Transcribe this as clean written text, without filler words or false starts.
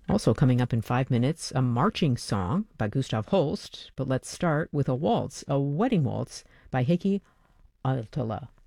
Also coming up in 5 minutes, a marching song by Gustav Holst. But let's start with a waltz, a wedding waltz by Heikki Aaltola.